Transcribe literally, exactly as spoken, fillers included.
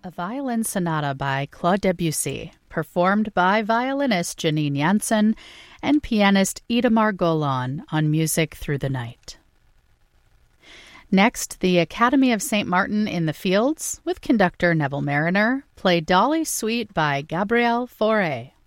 A violin sonata by Claude Debussy, performed by violinist Janine Jansen and pianist Idamar Golan on Music Through the Night. Next, the Academy of Saint Martin in the Fields, with conductor Neville Mariner, play Dolly Suite by Gabriel Fauré.